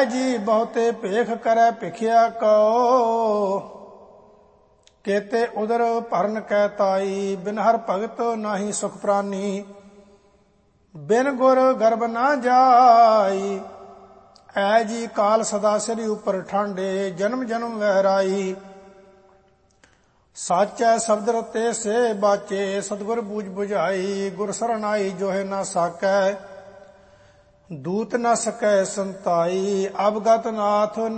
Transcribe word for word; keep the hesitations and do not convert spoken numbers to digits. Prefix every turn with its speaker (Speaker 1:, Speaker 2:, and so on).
Speaker 1: जी बहुते भेख करे भिखिया कौ, केते उदर भरन कै ताई, बिन हर भगत नाही सुख प्रानी, बिन गुर गर्भ ना जाई, ऐ जी काल सदा सिर उपर ठांडे, जन्म जन्म वहराई, साचै शब्द रते से बाचे, सतगुर बूझ बुझाई, गुर शरण आई जोहे ना साकै, दूत न सकै संताई, अवगत नाथ